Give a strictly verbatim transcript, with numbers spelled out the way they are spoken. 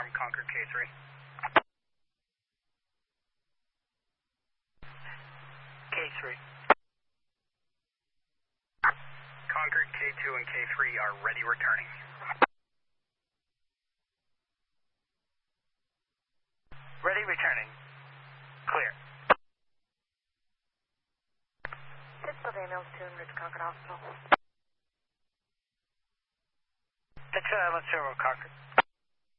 confirm Concord K three. K three. Concord K two and K three are ready returning. Ready returning. Clear. Pittsburgh Mills two and Ridge Concord Hospital. It's uh, let's zero Concord.